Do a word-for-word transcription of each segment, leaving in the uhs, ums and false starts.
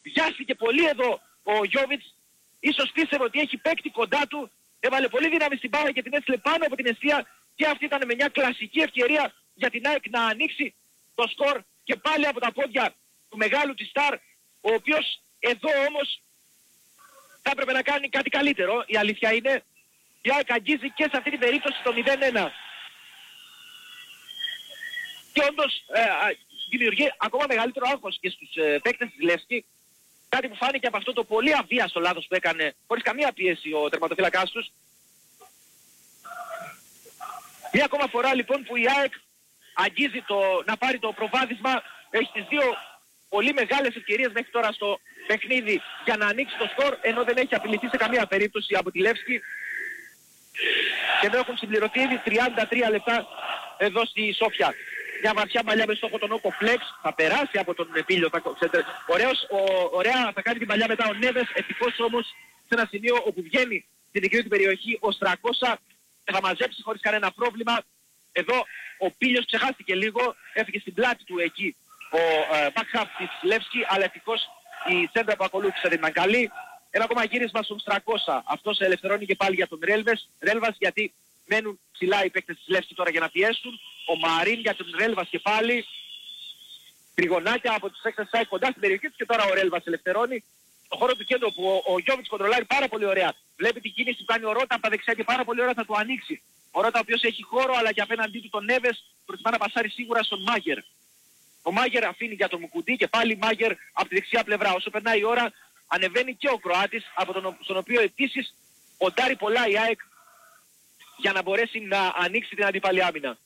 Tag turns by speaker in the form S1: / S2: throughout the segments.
S1: βιάστηκε πολύ εδώ ο Γιόβιτς, ίσως πίστευε ότι έχει παίκτη κοντά του, έβαλε πολύ δύναμη στην μπάλα και την έστειλε πάνω από την εστία και αυτή ήταν με μια κλασική ευκαιρία για την ΑΕΚ να ανοίξει το σκορ και πάλι από τα πόδια του μεγάλου της Σταρ, ο οποίος εδώ όμως θα έπρεπε να κάνει κάτι καλύτερο. Η αλήθεια είναι, η ΑΕΚ αγγίζει και σε αυτή την περίπτωση το μηδέν ένα. Και όντως ε, δημιουργεί ακόμα μεγαλύτερο άγχος και στους ε, παίκτες της Λεύσκη, κάτι που φάνηκε από αυτό το πολύ αβίαστο λάθος που έκανε χωρίς καμία πίεση ο τερματοφύλακάς τους. Μία ακόμα φορά λοιπόν που η ΑΕΚ αγγίζει το, να πάρει το προβάδισμα, έχει τις δύο πολύ μεγάλες ευκαιρίες μέχρι τώρα στο παιχνίδι για να ανοίξει το σκορ, ενώ δεν έχει απειληθεί σε καμία περίπτωση από τη Λεύσκη. Και εδώ έχουν συμπληρωθεί ήδη τριάντα τρία λεπτά εδώ στη Σόφια. Μια βαθιά παλιά με στόχο τον Όκο Φλεξ, θα περάσει από τον Πίλιο, θα... Ωραίος, ο... ωραία θα κάνει την παλιά μετά ο Νέβες, ευτυχώς όμως σε ένα σημείο όπου βγαίνει στην δικαιούτη την περιοχή ο Στρακώσα, θα μαζέψει χωρίς κανένα πρόβλημα. Εδώ ο Πίλιος ξεχάστηκε λίγο, έφυγε στην πλάτη του εκεί ο ε, back half της Λεύσκη, αλλά ευτυχώς η σέντρα που ακολούθησε δεν ήταν καλή. Ένα ακόμα γύρισμα στον Στρακώσα, αυτός ελευθερώνει και πάλι για τον Ρέλβες, Ρέλβας, γιατί μένουν ψηλά οι παίκτες της Λεύσκη τώρα για να πιέσουν. Ο Μαρίν για τον Ρέλβας και πάλι. Τριγωνάκια από τους παίκτες της κοντά στην περιοχή του και τώρα ο Ρέλβας ελευθερώνει. Στο χώρο του κέντρου που ο, ο Γιόβιτς κοντρολάρει πάρα πολύ ωραία. Βλέπει την κίνηση που κάνει ο Ρώτα από τα δεξιά και πάρα πολύ ωραία θα του ανοίξει. Ο Ρώτα ο οποίος έχει χώρο, αλλά και απέναντί του τον Νέβες προτιμά να πασάρει σίγουρα στον Μάγερ. Ο Μάγερ αφήνει για τον Μουκουντή και πάλι Μάγερ από τη δεξιά πλευρά. Όσο περνάει η ώρα ανεβαίνει και ο Κροάτης, από τον, στον οποίο επίσης ποντάρει πολλά η ΑΕΚ για να μπορέσει να ανοίξει την αντίπαλη άμυνα.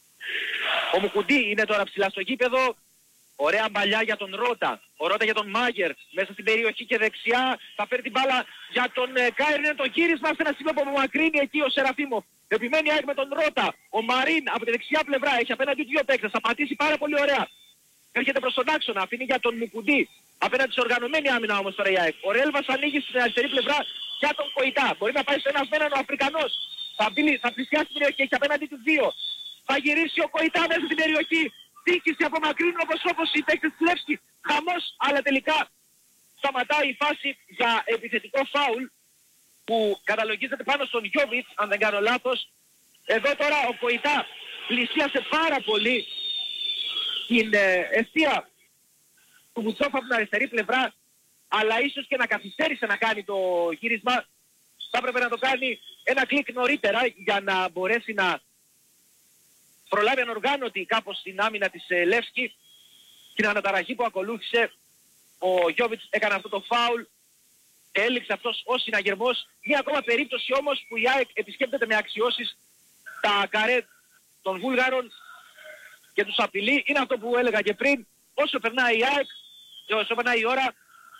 S1: Ο Μουκουντή είναι τώρα ψηλά στο γήπεδο. Ωραία μπαλιά για τον Ρώτα. Ο Ρώτα για τον Μάγερ. Μέσα στην περιοχή και δεξιά θα φέρει την μπάλα για τον ε, Κάιρνεν. Το γύρισμα σε ένα σημείο που απομακρύνει εκεί ο Σεραφίμοφ. Επιμένει ΑΕΚ με τον Ρώτα. Ο Μαρίν από τη δεξιά πλευρά έχει απέναντι δύο παίκτες. Θα πατήσει πάρα πολύ ωραία. Έρχεται προς τον άξονα. Αφήνει για τον Μουκουντή. Απέναντι σε οργανωμένη άμυνα όμως τώρα η ΑΕΚ. Ο Ρέλβας ανοίγει στην αριστερή πλευρά για τον Κοϊτά. Μπορεί να πάει σε ένας μέναν ο Αφρικανός. Θα, μπει, θα πλησιάσει την περιοχή. Έχει απέναντι του δύο. Θα γυρίσει ο Κοϊτά μέσα στην περιοχή. Τύχηση απομακρύνουν όπως όπως οι παίκτες της Λεύσκη. Χαμός, αλλά τελικά σταματάει η φάση για επιθετικό φάουλ που καταλογίζεται πάνω στον Γιόβιτς, αν δεν κάνω λάθος. Εδώ τώρα ο Κοϊτά πλησίασε πάρα πολύ την ε, ευθεία του Μουτσόφα από την αριστερή πλευρά, αλλά ίσως και να καθυστέρησε να κάνει το γύρισμα. Θα έπρεπε να το κάνει ένα κλικ νωρίτερα για να μπορέσει να προλάβει ανοργάνωτη κάπως την άμυνα της ε, Λεύσκη. Την αναταραχή που ακολούθησε ο Γιόβιτς έκανε αυτό το φάουλ. Έληξε αυτός ως συναγερμός. Μια ακόμα περίπτωση όμως που η ΑΕΚ επισκέπτεται με αξιώσεις τα καρέ των Βούλγαρων και τους απειλεί. Είναι αυτό που έλεγα και πριν. Όσο περνάει η ΑΕΚ, όσο περνάει η ώρα,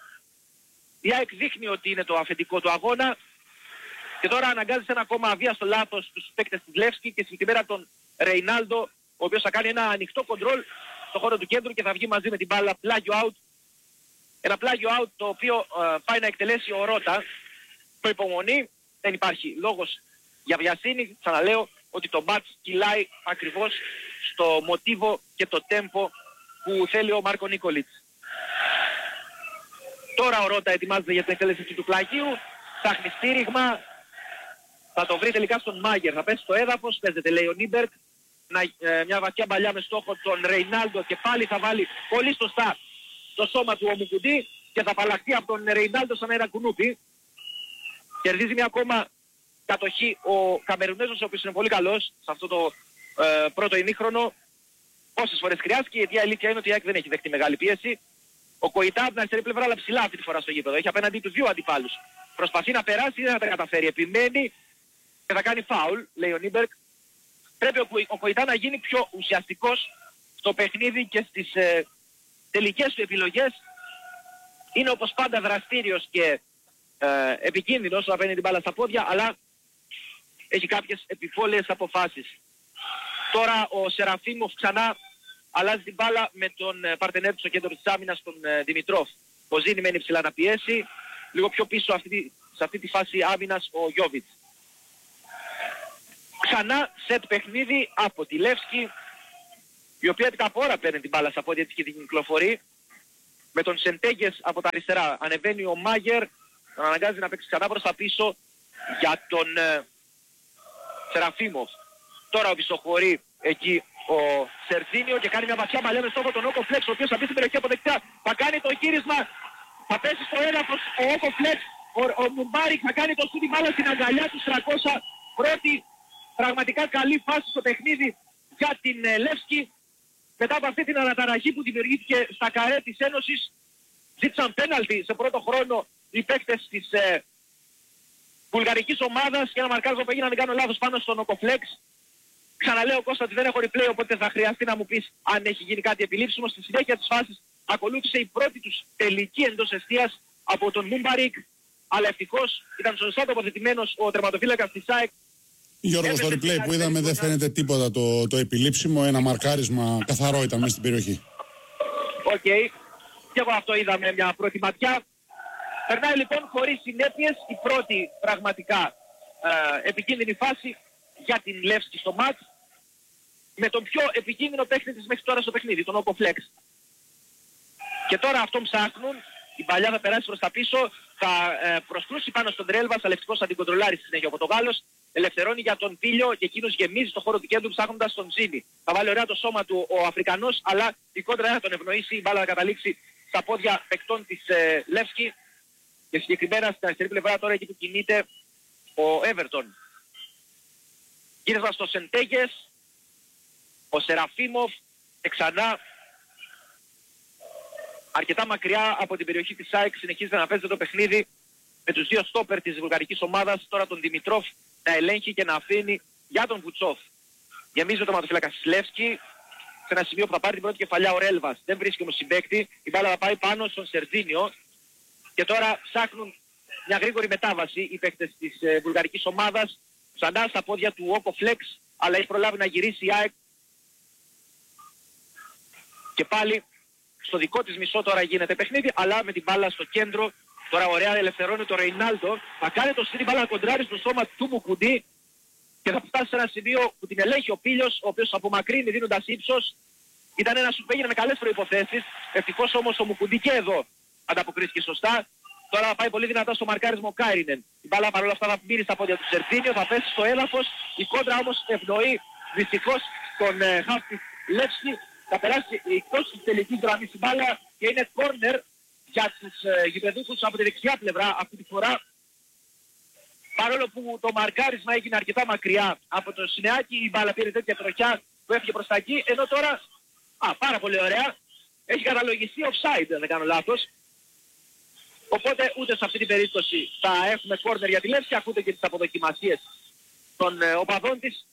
S1: η ΑΕΚ δείχνει ότι είναι το αφεντικό του αγώνα. Και τώρα αναγκάζει σε ένα ακόμα αβίαστο λάθος τους παίκτες της Λεύσκη και συγκεκριμένα τον Ρεϊνάλντο, ο οποίος θα κάνει ένα ανοιχτό κοντρόλ στο χώρο του κέντρου και θα βγει μαζί με την μπάλα πλάγιο out. Ένα πλάγιο out το οποίο ε, πάει να εκτελέσει ο Ρώτα. Το υπομονή, δεν υπάρχει λόγος για βιασύνη. Ξαναλέω ότι το μπάτς κυλάει ακριβώς στο μοτίβο και το τέμπο που θέλει ο Μάρκο Νίκολιτς. Τώρα ο Ρώτα ετοιμάζεται για την εκτέλεση του πλαγίου. Ψάχνει στήριγμα. Θα το βρει τελικά στον Μάγερ. Θα πέσει στο έδαφος. Παίζεται λέει ο Νίμπερκ. Ε, μια βαθιά μπαλιά με στόχο τον Ρεϊνάλντο και πάλι θα βάλει πολύ σωστά το σώμα του ο Μουκουντή και θα απαλλαχθεί από τον Ρεϊνάλντο σαν ένα κουνούπι. Κερδίζει μια ακόμα κατοχή ο Καμερουνέζος, ο οποίος είναι πολύ καλός σε αυτό το ε, πρώτο ημίχρονο. Πόσες φορές χρειάστηκε, γιατί η αλήθεια είναι ότι η ΑΕΚ δεν έχει δεχτεί μεγάλη πίεση. Ο Κοϊτά από την αριστερή πλευρά, αλλά ψηλά αυτή τη φορά στο γήπεδο. Έχει απέναντί του δύο αντιπάλους. Προσπαθεί να περάσει ή δεν θα τα καταφέρει. Επιμένει και θα κάνει φάουλ, λέει ο Νίμπερκ. Πρέπει ο, ο Κοϊτά να γίνει πιο ουσιαστικός στο παιχνίδι και στις ε, τελικές του επιλογές. Είναι όπως πάντα δραστήριος και ε, επικίνδυνος όταν παίρνει την μπάλα στα πόδια, αλλά έχει κάποιες επιφόλαιες αποφάσεις. Τώρα ο Σεραφίμοφ ξανά αλλάζει την μπάλα με τον ε, παρτενέρ του στο κέντρο της άμυνας, τον ε, Δημητρόφ. Ο Ζήνη μένει ψηλά να πιέσει. Λίγο πιο πίσω αυτή, σε αυτή τη φάση άμυνας ο Γιόβιτς. Ξανά σετ παιχνίδι από τη Λεύσκη, η οποία την καπόρα παίρνει την μπάλα στα πόδια της και την κυκλοφορεί. με τον Σεντέγες από τα αριστερά. Ανεβαίνει ο Μάγερ, τον αναγκάζει να παίξει ξανά προς τα πίσω για τον ε, Σεραφίμοφ. Τώρα οπισθοχωρεί εκεί ο Σερτζίνιο και κάνει μια βαθιά μαλλιά με στόχο τον Όκο Φλεξ, ο οποίος θα μπει στην περιοχή από δεξιά. Θα κάνει το γύρισμα, θα πέσει στο έδαφος ο Όκο Φλεξ, ο, ο Μουμπάρικ θα κάνει το σούτι μπάλα στην αγκαλιά του τριακόσια. Πρώτη πραγματικά καλή φάση στο παιχνίδι για την ε, Λεύσκη. Μετά από αυτή την αναταραχή που δημιουργήθηκε στα καρέ της Ένωσης, ζήτησαν πέναλτι σε πρώτο χρόνο οι παίκτες της ε, βουλγαρικής ομάδας και ένα μαρκάρισμα που έγινε, αν δεν κάνω λάθος, πάνω στον Οκοφλέξ. Ξαναλέω, Κώστα, ότι δεν έχω replay, οπότε θα χρειαστεί να μου πεις αν έχει γίνει κάτι επιλήψιμο. Στη συνέχεια της φάσης ακολούθησε η πρώτη τους τελική εντός εστίας από τον Μούμπαρικ, αλλά ευτυχώς ήταν σωστά τοποθετημένος ο τερματοφύλακας της ΑΕΚ.
S2: Γιώργο, στο replay που είδαμε δεν φαίνεται τίποτα το, το επιλήψιμο, ένα μαρκάρισμα καθαρό ήταν μέσα στην περιοχή.
S1: Οκ, okay. Και εγώ αυτό είδαμε μια πρώτη ματιά. Περνάει λοιπόν χωρίς συνέπειες η πρώτη πραγματικά ε, επικίνδυνη φάση για την Λεύσκη στο μάτς, με τον πιο επικίνδυνο παίκτη της μέχρι τώρα στο παιχνίδι, τον Όκο Φλεξ. Και τώρα αυτόν ψάχνουν, η παλιά θα περάσει προς τα πίσω, θα ε, προσκρούσει πάνω στον Τρέλβας, αλλά ευτυχώς θα την κοντρολάρει στη συνέχεια από τον Γάλλος. Ελευθερώνει για τον Πίλιο και εκείνος γεμίζει στο χώρο του κέντρου ψάχνοντας τον Τζίνι. Θα βάλει ωραία το σώμα του ο Αφρικανός, αλλά η κόντρα δεν θα τον ευνοήσει, η μπάλα θα καταλήξει στα πόδια παικτών της ε, Λεύσκη και συγκεκριμένα στην αριστερή πλευρά τώρα εκεί που κινείται ο Έβερτον. Γύρισμα στο Σεντέγες, ο Σεραφίμοφ και ξανά αρκετά μακριά από την περιοχή της ΑΕΚ συνεχίζεται να παίζει το παιχνίδι με τους δύο στόπερ της βουλγαρικής ομάδας, τώρα τον Δημητρόφ να ελέγχει και να αφήνει για τον Βουτσόφ. Γεμίζει το τερματοφύλακας Σλεύσκι, σε ένα σημείο που θα πάρει την πρώτη κεφαλιά ο Ρέλβας. Δεν βρίσκει όμως συμπαίκτη, η μπάλα θα πάει πάνω στον Σερτζίνιο και τώρα ψάχνουν μια γρήγορη μετάβαση οι παίκτες της ε, βουλγαρικής ομάδας, ξανά στα πόδια του Όκο Φλεξ, αλλά έχει προλάβει να γυρίσει η ΑΕΚ και πάλι στο δικό της μισό τώρα γίνεται παιχνίδι, αλλά με την μπάλα στο κέντρο. Τώρα ωραία ελευθερώνει το Ρεϊνάλντο, θα κάνει το στήρι μπάλα κοντράρι στο σώμα του Μουκουντή και θα φτάσει σε ένα σημείο που την ελέγχει ο Πίλιος, ο οποίος απομακρύνει δίνοντας ύψος. Ήταν ένας που έγινε με καλές προϋποθέσεις, ευτυχώς όμως ο Μουκουντή και εδώ ανταποκρίθηκε σωστά. Τώρα θα πάει πολύ δυνατά στο μαρκάρισμα ο Κάιρινεν. Η μπάλα παρόλα αυτά θα μείνει στα πόδια του Σερτζίνιο, θα πέσει στο έδαφος. Η κόντρα όμως ευνοεί δυστυχώς τον ε, χαφ της Λεύσκη. Θα περάσει εκτός της τελικής γραμμής η μπάλα και είναι κόρνερ για τους ε, γηπεδούχους από τη δεξιά πλευρά αυτή τη φορά. Παρόλο που το μαρκάρισμα έγινε αρκετά μακριά από το Σινεάκι, η μπάλα πήρε τέτοια τροχιά που έφυγε προς τα εκεί, ενώ τώρα, α, πάρα πολύ ωραία, έχει καταλογιστεί offside, δεν κάνω λάθος. Οπότε ούτε σε αυτή την περίπτωση θα έχουμε κόρνερ για τη Λεύσκη, ακούτε και τις αποδοκιμασίες των ε, οπαδών της.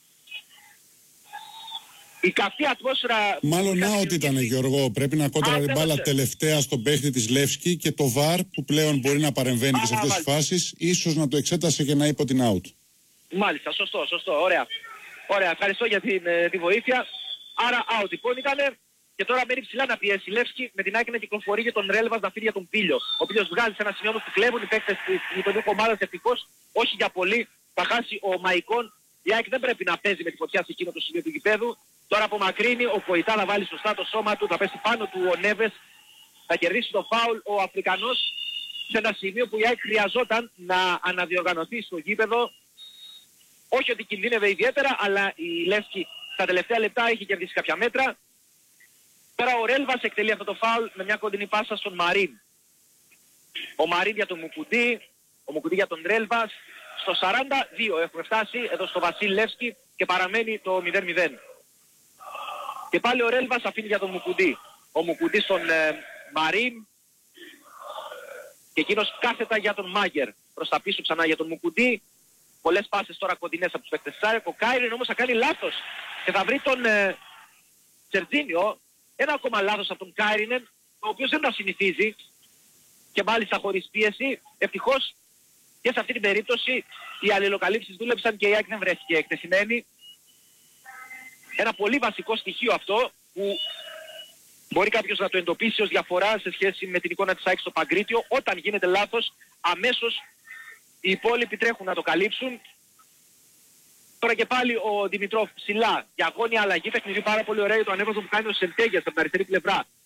S1: Η καυτή ατμόσφαιρα...
S2: Μάλλον out ήταν, Γιώργο. Πρέπει να κόντραρε η μπάλα τελευταία στον παίχτη της Λεύσκη και το βαρ που πλέον μπορεί να παρεμβαίνει και σε αυτές τις φάσεις, ίσως να το εξέτασε και να είπε ότι είναι out.
S1: Μάλιστα, σωστό, σωστό, ωραία. Ωραία, ευχαριστώ για την, ε, τη βοήθεια. Άρα out λοιπόν ήτανε. Και τώρα μένει ψηλά να πιέσει η Λεύσκη με την άκρη να κυκλοφορεί για τον Ρέλβας να φύγει για τον Πίλιο. Ο οποίος βγάζει σε ένα σημείο που κλέβουν οι παίκτες της γηπεδούχου ομάδας, ευτυχώς, όχι για πολύ. Θα χάσει ο Μαϊκόν. Η ΑΕΚ δεν πρέπει να παίζει με τη φωτιά σε εκείνο το σημείο του γηπέδου. Τώρα απομακρύνει, ο Κοϊτά θα βάλει σωστά το σώμα του, θα πέσει πάνω του ο Νέβες. Θα κερδίσει το φάουλ ο Αφρικανός σε ένα σημείο που η ΑΕΚ χρειαζόταν να αναδιοργανωθεί στο γήπεδο. Όχι ότι κινδύνευε ιδιαίτερα, αλλά η Λεύσκη στα τελευταία λεπτά έχει κερδίσει κάποια μέτρα. Τώρα ο Ρέλβας εκτελεί αυτό το φάουλ με μια κοντινή πάσα στον Μαρίν. Ο Μαρίν για τον Μουκουντή, ο Μουκουντή για τον Ρέλβας. Στο σαράντα δύο έχουμε φτάσει εδώ στο Βασίλ Λεύσκη και παραμένει το μηδέν μηδέν. Και πάλι ο Ρέλβας αφήνει για τον Μουκουντή. Ο Μουκουντή στον ε, Μαρίν και εκείνος κάθετα για τον Μάγκερ. Προς τα πίσω ξανά για τον Μουκουντή. Πολλές πάσες τώρα κοντινές από τους παίκτες της ΑΕΚ. Ο Κάιριν όμως θα κάνει λάθος και θα βρει τον ε, Σερτζίνιο. Ένα ακόμα λάθος από τον Κάιρινεν, ο οποίος δεν τα συνηθίζει και μάλιστα χωρίς πίεση. Ευτυχώς και σε αυτή την περίπτωση οι αλληλοκαλύψεις δούλεψαν και η ΑΕΚ δεν βρέθηκε εκτεθειμένη. Ένα πολύ βασικό στοιχείο αυτό που μπορεί κάποιος να το εντοπίσει ως διαφορά σε σχέση με την εικόνα της ΑΕΚ στο Παγκρίτιο. Όταν γίνεται λάθος, αμέσως οι υπόλοιποι τρέχουν να το καλύψουν. Τώρα και πάλι ο Δημητρόφ ψηλά για αγώνια αλλαγή παιχνιδιού, πάρα πολύ ωραίο το ανέβασμα που κάνει ο Σεντέγιας από την αριστερή πλευρά.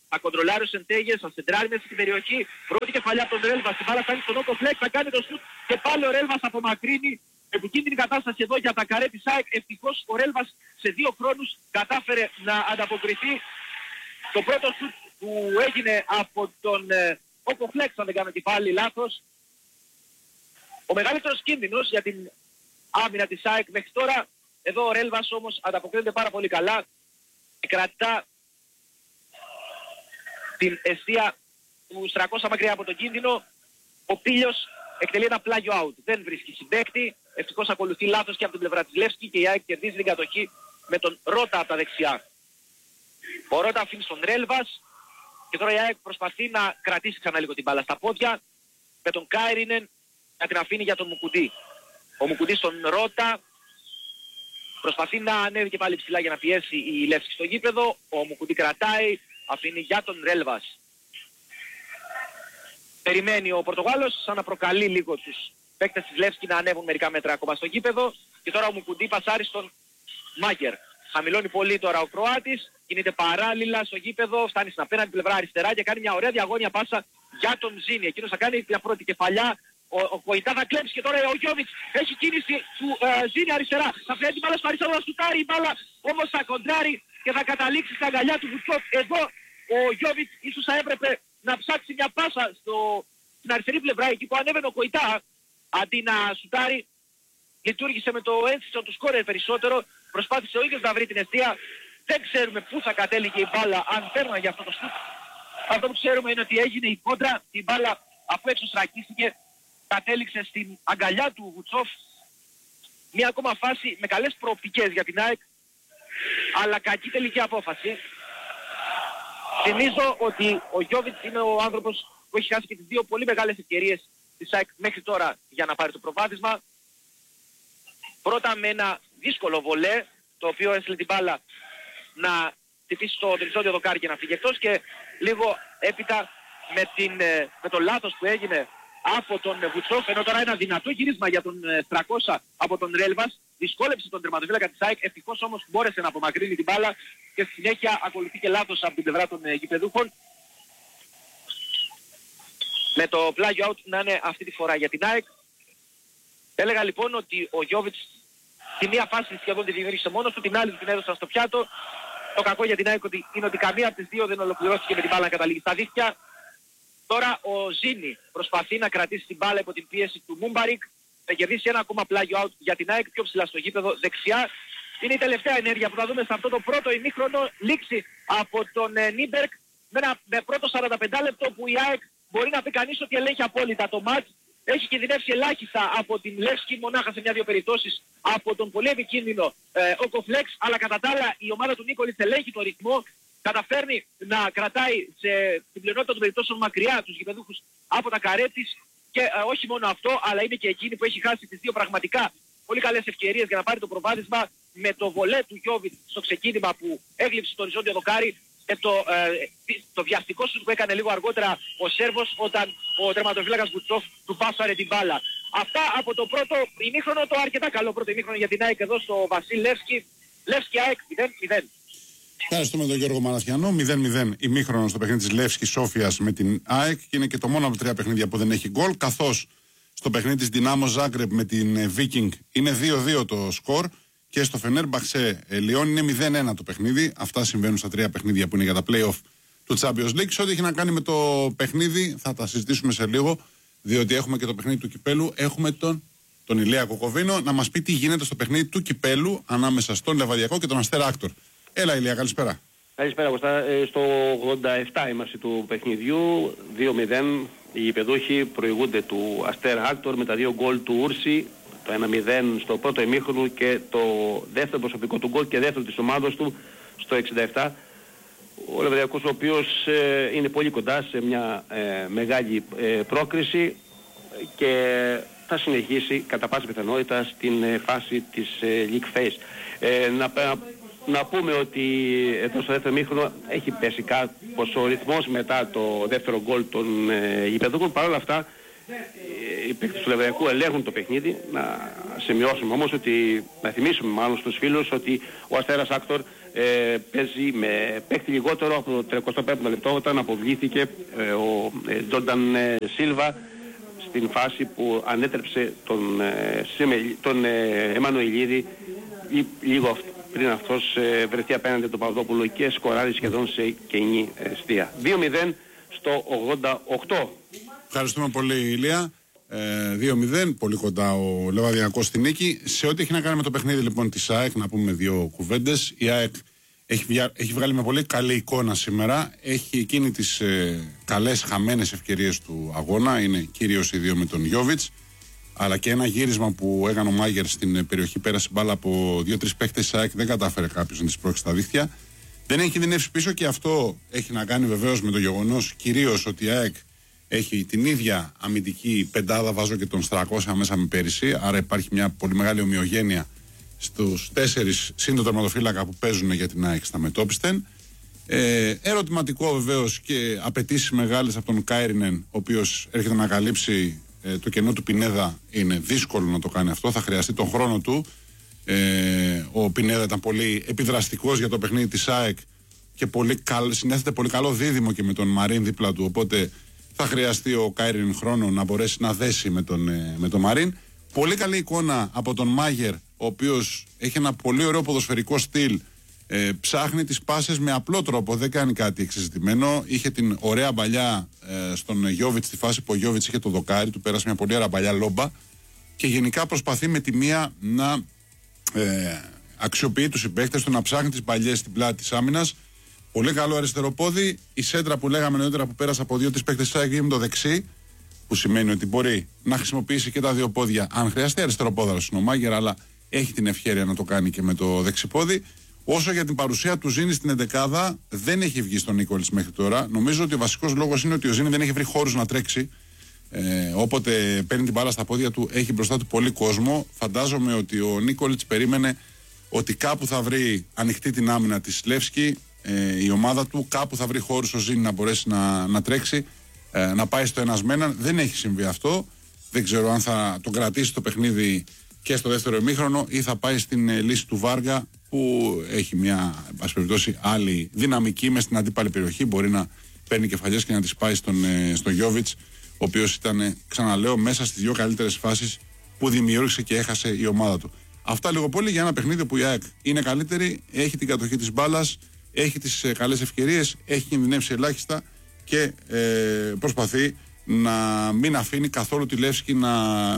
S1: θα κοντρολάρει ο Σεντέγες, θα σεντράρει μέσα στην περιοχή. Πρώτη κεφαλιά από τον Ρέλβας, η μπάλα φτάνει στον Όκο Φλέξ, θα κάνει το σουτ και πάλι ο Ρέλβας απομακρύνει. Επικίνδυνη κατάσταση εδώ για τα καρέ της ΑΕΚ. Ευτυχώς ο Ρέλβας σε δύο χρόνους κατάφερε να ανταποκριθεί. Το πρώτο σουτ που έγινε από τον ε, Όκο Φλέξ, αν δεν κάνω και πάλι λάθος. Ο μεγαλύτερος κίνδυνος για την άμυνα της ΑΕΚ μέχρι τώρα. Εδώ ο Ρέλβας όμως ανταποκρίνεται πάρα πολύ καλά. Κρατά την αιστεία του στρακόσα μακριά από τον κίνδυνο. Ο Πίλιος εκτελεί ένα πλάγιο out. Δεν βρίσκει συμπαίκτη. Ευτυχώς ακολουθεί λάθος και από την πλευρά της Λεύσκη και η ΑΕΚ κερδίζει την κατοχή με τον Ρώτα από τα δεξιά. Ο Ρώτα αφήνει στον Ρέλβας και τώρα η ΑΕΚ προσπαθεί να κρατήσει ξανά λίγο την μπάλα στα πόδια με τον Κάιρινεν να την αφήνει για τον Μουκουντή. Ο Μουκουντή στον Ρώτα προσπαθεί να ανέβει και πάλι ψηλά για να πιέσει η Λεύσκη στο γήπεδο. Ο Μουκουντή κρατάει, αφήνει για τον Ρέλβας. Περιμένει ο Πορτογάλος σαν να προκαλεί λίγο τους παίκτες της Λεύσκη να ανέβουν μερικά μέτρα ακόμα στο γήπεδο. Και τώρα ο Μουκουντή πασάρει στον Μάγκερ. Χαμηλώνει πολύ τώρα ο Κροάτης, κινείται παράλληλα στο γήπεδο, φτάνει στην απέναντι πλευρά αριστερά και κάνει μια ωραία διαγώνια πάσα για τον Ζήνη. Εκείνος θα κάνει μια πρώτη κεφαλιά. Ο, ο Κοϊτά θα κλέψει και τώρα ο Γιώβιτς έχει κίνηση του ε, Ζήνη αριστερά. Θα φέρει την μπάλα στο αριστερό να σουτάρει, η μπάλα όμως θα κοντράρει και θα καταλήξει στην αγκαλιά του Βουτσόφ. Εδώ ο Γιώβιτς ίσως θα έπρεπε να ψάξει μια πάσα στο, στην αριστερή πλευρά εκεί που ανέβαινε ο Κοϊτά. Αντί να σουτάρει, λειτουργήσε με το ένσυσο του σκόρερ περισσότερο. Προσπάθησε ο ίδιος να βρει την αιστεία. Δεν ξέρουμε πού θα κατέληγε η μπάλα αν φέρναν για αυτό το σουτ. Αυτό που ξέρουμε είναι ότι έγινε η κόντρα. Η μπάλα αφού εξωστρακίστηκε κατέληξε στην αγκαλιά του Βουτσόφ. Μια ακόμα φάση με καλές προοπτικές για την ΑΕΚ, αλλά κακή τελική απόφαση. Θυμίζω ότι ο Γιώβιτς είναι ο άνθρωπος που έχει χάσει και τις δύο πολύ μεγάλες ευκαιρίες της ΑΕΚ μέχρι τώρα για να πάρει το προβάδισμα. Πρώτα με ένα δύσκολο βολέ, το οποίο έστειλε την μπάλα να τυπήσει στο τρισόδιο δοκάρι και να φύγει εκτός, και λίγο έπειτα με, την, με το λάθος που έγινε από τον Βουτσόφ, ενώ τώρα ένα δυνατό γυρίσμα για τον τριακόσια από τον Ρέλβας, δυσκόλεψε τον τερματοφύλακα της ΑΕΚ, ευτυχώς όμως μπόρεσε να απομακρύνει την μπάλα και στη συνέχεια ακολουθεί και λάθος από την πλευρά των γηπεδούχων. Με το πλάγιο out να είναι αυτή τη φορά για την ΑΕΚ. Έλεγα λοιπόν ότι ο Γιώβιτς τη μία φάση σχεδόν τη δημιούργησε μόνος του, την άλλη την έδωσαν στο πιάτο. Το κακό για την ΑΕΚ είναι ότι καμία από τις δύο δεν ολοκληρώθηκε με την μπάλα να καταλήγει στα δίχτυα. Τώρα ο Ζήνη προσπαθεί να κρατήσει την μπάλα υπό την πίεση του Μούμπαρικ. Θα κερδίσει ένα ακόμα πλάγιο out για την ΑΕΚ πιο ψηλά στο γήπεδο δεξιά. Είναι η τελευταία ενέργεια που θα δούμε σε αυτό το πρώτο ημίχρονο, λήξη από τον ε, Νίμπερκ με ένα με πρώτο σαράντα πέντε λεπτό που η ΑΕΚ μπορεί να πει κανείς ότι ελέγχει απόλυτα το μάτς. Έχει κινδυνεύσει ελάχιστα από την Λεύσκη, μονάχα σε μια-δύο περιπτώσεις από τον πολύ επικίνδυνο ε, Όκο Φλέξ, αλλά κατά τα άλλα η ομάδα του Νίκολιτς ελέγχει το ρυθμό, καταφέρνει να κρατάει σε την πλειονότητα των περιπτώσεων μακριά τους γηπεδούχους από τα καρέ της, και ε, όχι μόνο αυτό, αλλά είναι και εκείνη που έχει χάσει τις δύο πραγματικά πολύ καλές ευκαιρίες για να πάρει το προβάδισμα με το βολέ του Γιώβιτ στο ξεκίνημα που έγλειψε το οριζόντιο δοκάρι και το, ε, το βιαστικό σου που έκανε λίγο αργότερα ο Σέρβος όταν ο τερματοφύλακας Βουτσόφ του πάσαρε την μπάλα. Αυτά από το πρώτο ημίχρονο, το αρκετά καλό πρώτο ημίχρονο για την ΑΕΚ εδώ στο Βασίλ Λεύσκη. Λεύσκη ΑΕΚ μηδέν μηδέν.
S2: Ευχαριστούμε τον Γιώργο Μαραθιανό. μηδέν μηδέν ημίχρονο στο παιχνίδι της Λεύσκης Σόφιας με την ΑΕΚ, και είναι και το μόνο από τα τρία παιχνίδια που δεν έχει γκολ, καθώς στο παιχνίδι της Δυνάμο Ζάγκρεπ με την Viking είναι δύο δύο το σκορ, και στο Φενέρμπαξε Λιόν είναι μηδέν ένα το παιχνίδι. Αυτά συμβαίνουν στα τρία παιχνίδια που είναι για τα play-off του Champions League. Σε ό,τι έχει να κάνει με το παιχνίδι θα τα συζητήσουμε σε λίγο, διότι έχουμε και το παιχνίδι του Κυπέλου. Έχουμε τον, τον Ηλία Κοκοβίνο να μας πει τι γίνεται στο παιχνίδι του Κυπέλου ανάμεσα στον Λεβαδιακό και τον Αστέρα Άκτορ. Έλα Ηλία, καλησπέρα.
S3: Καλησπέρα Κωστά. Ε, στο ογδόντα επτά είμαστε του παιχνιδιού, δύο μηδέν. Οι γηπεδούχοι προηγούνται του Αστέρα Άκτορ με τα δύο γκολ του Ούρση, το ένα μηδέν στο πρώτο ημίχρονο και το δεύτερο προσωπικό του γκολ και δεύτερο της ομάδος του στο εξήντα επτά. Ο Λεβαδιακός, ο οποίος ε, είναι πολύ κοντά σε μια ε, μεγάλη ε, πρόκριση και θα συνεχίσει κατά πάσα πιθανότητα στην ε, φάση της ε, League Phase. Ε, να, να πούμε ότι εδώ στο δεύτερο ημίχρονο έχει πέσει κάπως ο ρυθμός μετά το δεύτερο γκολ των ε, γηπεδούχων. Παρ' όλα αυτά οι παίκτες του Λεβαδιακού ελέγχουν το παιχνίδι. Να σημειώσουμε όμως ότι, να θυμίσουμε μάλλον στους φίλους ότι ο Αστέρας Άκτορ ε, παίζει με παίκτη λιγότερο από το τριακοστό πέμπτο λεπτό όταν αποβλήθηκε ε, ο ε, Τζόρνταν ε, Σίλβα στην φάση που ανέτρεψε τον, ε, τον ε, Εμμανουηλίδη λίγο πριν αυτός ε, βρεθεί απέναντι τον Παπαδόπουλο και σκοράρει σχεδόν σε κενή εστία. δύο μηδέν στο ογδόντα οκτώ.
S2: Ευχαριστούμε πολύ, Ηλία. Ε, δύο μηδέν, πολύ κοντά ο Λεβαδιακός στη νίκη. Σε ό,τι έχει να κάνει με το παιχνίδι λοιπόν της ΑΕΚ, να πούμε δύο κουβέντες. Η ΑΕΚ έχει, βγα... έχει βγάλει με πολύ καλή εικόνα σήμερα. Έχει εκείνη τις ε, καλές χαμένες ευκαιρίες του αγώνα. Είναι κυρίως οι δύο με τον Γιόβιτς. Αλλά και ένα γύρισμα που έκανε ο Μάγερ στην περιοχή, πέρασε μπάλα από δύο-τρεις παίκτες της ΑΕΚ. Δεν κατάφερε κάποιος να τις πρόξει στα δίχτυα. Δεν έχει κινδυνεύσει πίσω και αυτό έχει να κάνει βεβαίως με το γεγονός κυρίως ότι η ΑΕΚ έχει την ίδια αμυντική πεντάδα, βάζω και τον Στρακώσια μέσα με πέρυσι. Άρα υπάρχει μια πολύ μεγάλη ομοιογένεια στους τέσσερις συν το τερματοφύλακα που παίζουν για την ΑΕΚ στα μετόπιστεν. Ε, ερωτηματικό βεβαίως και απαιτήσεις μεγάλες από τον Κάιρινεν, ο οποίος έρχεται να καλύψει ε, το κενό του Πινέδα. Είναι δύσκολο να το κάνει αυτό, θα χρειαστεί τον χρόνο του. Ε, ο Πινέδα ήταν πολύ επιδραστικός για το παιχνίδι της ΑΕΚ και πολύ καλ, συνέθετε πολύ καλό δίδυμο και με τον Μαρίν δίπλα του, οπότε θα χρειαστεί ο Κάιριν χρόνο να μπορέσει να δέσει με τον, με τον Μαρίν. Πολύ καλή εικόνα από τον Μάγερ, ο οποίος έχει ένα πολύ ωραίο ποδοσφαιρικό στυλ, ε, ψάχνει τις πάσες με απλό τρόπο, δεν κάνει κάτι εξεζητημένο. Είχε την ωραία μπαλιά ε, στον Γιόβιτς στη φάση που ο Γιόβιτς είχε το δοκάρι, του πέρασε μια πολύ ωραία μπαλιά λόμπα και γενικά προσπαθεί με τη μία να ε, αξιοποιεί τους συμπαίκτες του, να ψάχνει τις μπαλιές στην πλάτη της άμυνας. Πολύ καλό αριστερό πόδι. Η σέντρα που λέγαμε νωρίτερα που πέρασε από δύο-τρεις παίκτες της ΑΕΚ με το δεξί, που σημαίνει ότι μπορεί να χρησιμοποιήσει και τα δύο πόδια αν χρειαστεί. Αριστεροπόδαρος είναι ο Μάγερ, αλλά έχει την ευχέρεια να το κάνει και με το δεξιπόδι. Όσο για την παρουσία του Ζήνη στην εντεκάδα, δεν έχει βγει στον Νίκολιτς μέχρι τώρα. Νομίζω ότι ο βασικός λόγος είναι ότι ο Ζήνη δεν έχει βρει χώρους να τρέξει. Ε, όποτε παίρνει την μπάλα στα πόδια του, έχει μπροστά του πολύ κόσμο. Φαντάζομαι ότι ο Νίκολιτς περίμενε ότι κάπου θα βρει ανοιχτή την άμυνα της Λεύσκη. Ε, η ομάδα του κάπου θα βρει χώρους ο Ζήνη να μπορέσει να, να τρέξει, ε, να πάει στο ένας με έναν. Δεν έχει συμβεί αυτό. Δεν ξέρω αν θα τον κρατήσει το παιχνίδι και στο δεύτερο ημίχρονο ή θα πάει στην ε, λύση του Βάργα, που έχει μια ας περιπτώσει άλλη δυναμική μες στην αντίπαλη περιοχή. Μπορεί να παίρνει κεφαλιές και να τις πάει στον, ε, στον Γιόβιτς, ο οποίος ήταν, ε, ξαναλέω, μέσα στις δύο καλύτερες φάσεις που δημιούργησε και έχασε η ομάδα του. Αυτά λίγο πολύ για ένα παιχνίδι που η ΑΕΚ είναι καλύτερη, έχει την κατοχή της μπάλας, έχει τις ε, καλές ευκαιρίες, έχει κινδυνεύσει ελάχιστα και ε, προσπαθεί να μην αφήνει καθόλου τη Λεύσκη να,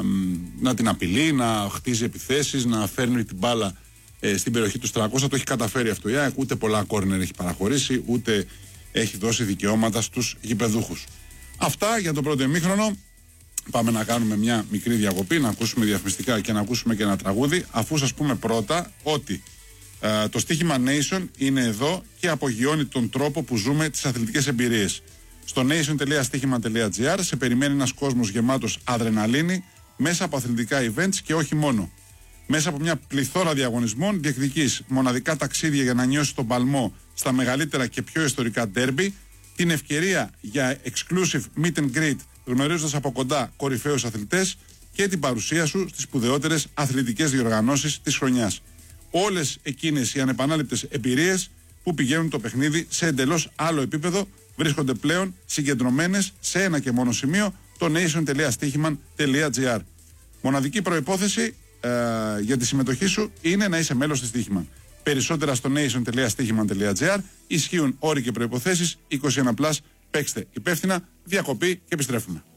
S2: να την απειλεί, να χτίζει επιθέσεις, να φέρνει την μπάλα ε, στην περιοχή του τριακόσια. Το έχει καταφέρει αυτό η ΑΕΚ, ούτε πολλά κόρνερ έχει παραχωρήσει, ούτε έχει δώσει δικαιώματα στους γηπεδούχους. Αυτά για το πρώτο ημίχρονο. Πάμε να κάνουμε μια μικρή διακοπή, να ακούσουμε διαφημιστικά και να ακούσουμε και ένα τραγούδι, αφού σας πούμε πρώτα ότι Uh, το στοίχημα Nation είναι εδώ και απογειώνει τον τρόπο που ζούμε τις αθλητικές εμπειρίες. Στο nation τελεία στοίχημα τελεία gr σε περιμένει ένας κόσμος γεμάτος αδρεναλίνη μέσα από αθλητικά events και όχι μόνο. Μέσα από μια πληθώρα διαγωνισμών διεκδικείς μοναδικά ταξίδια για να νιώσεις τον παλμό στα μεγαλύτερα και πιο ιστορικά ντέρμπι, την ευκαιρία για exclusive meet and greet γνωρίζοντας από κοντά κορυφαίους αθλητές και την παρουσία σου στις σπουδαιότερες αθλητικές διοργανώσεις της χρονιάς. Όλες εκείνες οι ανεπανάληπτες εμπειρίες που πηγαίνουν το παιχνίδι σε εντελώς άλλο επίπεδο βρίσκονται πλέον συγκεντρωμένες σε ένα και μόνο σημείο, το nation τελεία στοίχημα τελεία gr. Μοναδική προϋπόθεση ε, για τη συμμετοχή σου είναι να είσαι μέλος της Στοίχημα. Περισσότερα στο nation τελεία στοίχημα τελεία gr. Ισχύουν όροι και προϋποθέσεις. είκοσι ένα συν. Παίξτε υπεύθυνα, διακοπή και επιστρέφουμε.